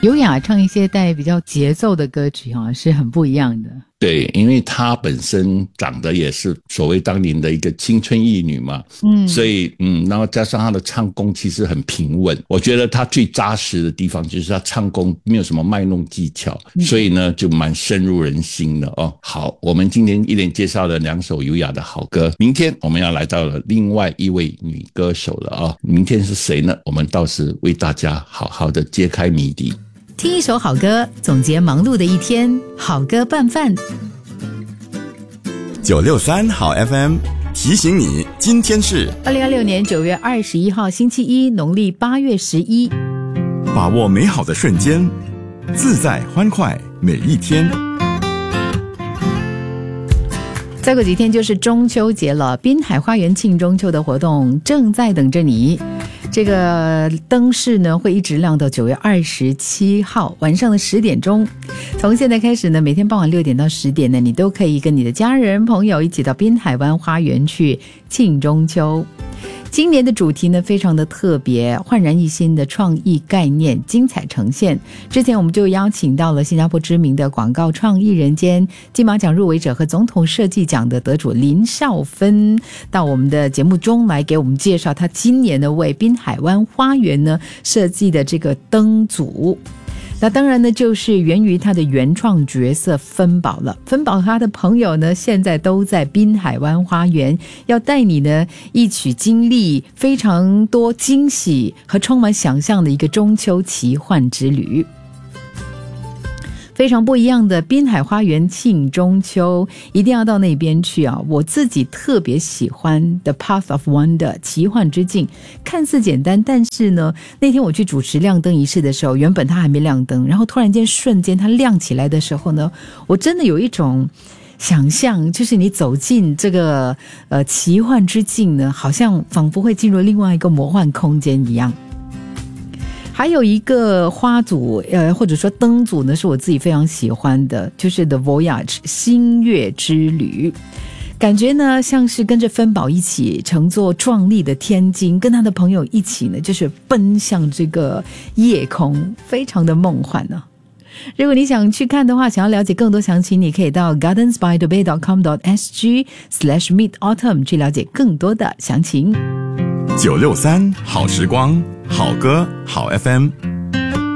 优雅唱一些带比较节奏的歌曲是很不一样的。 对，因为她本身长得也是所谓当年的一个青春玉女嘛，所以然后加上她的唱功其实很平稳，我觉得她最扎实的地方就是她唱功没有什么卖弄技巧，所以呢就蛮深入人心的哦。好，我们今天一连介绍了2首优雅的好歌，明天我们要来到了另外一位女歌手了哦。明天是谁呢？我们到时为大家好好的揭开谜底。 听一首好歌，总结忙碌的一天，好歌拌饭。 963好 FM 提醒你，今天是 2026年9月21号星期一，农历8月11。 把握美好的瞬间，自在欢快每一天。 再过几天就是中秋节了，滨海花园庆中秋的活动正在等着你。这个灯饰呢会一直亮到9月27号晚上的10点钟。从现在开始呢，每天傍晚6点到10点呢，你都可以跟你的家人朋友一起到滨海湾花园去庆中秋。今年的主题呢非常的特别，焕然一新的创意概念，精彩呈现。之前我们就邀请到了新加坡知名的广告创意人兼金马奖入围者和总统设计奖的得主林少芬到我们的节目中来给我们介绍他今年的为滨海湾花园呢设计的这个灯组。那当然呢就是源于他的原创角色芬宝了。芬宝他的朋友呢现在都在滨海湾花园，要带你呢一起经历非常多惊喜和充满想象的一个中秋奇幻之旅。非常不一样的滨海花园庆中秋，一定要到那边去啊！我自己特别喜欢 The Path of Wonder 奇幻之境，看似简单，但是呢，那天我去主持亮灯仪式的时候，原本它还没亮灯，然后突然间瞬间它亮起来的时候呢，我真的有一种想象，就是你走进这个奇幻之境呢，好像仿佛会进入另外一个魔幻空间一样。还有一个花组或者说灯组呢是我自己非常喜欢的，就是 The Voyage 星月之旅。感觉呢像是跟着芬宝一起乘坐壮丽的天鲸，跟他的朋友一起呢就是奔向这个夜空，非常的梦幻呢。如果你想去看的话，想要了解更多详情，你可以到 gardensbythebay.com.sg/midautumn 去了解更多的详情。 963好时光，好歌好 FM。